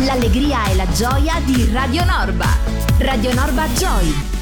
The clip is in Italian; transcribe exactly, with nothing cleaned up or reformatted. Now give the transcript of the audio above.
l'allegria e la gioia di Radio Norba. Radio Norba Joy.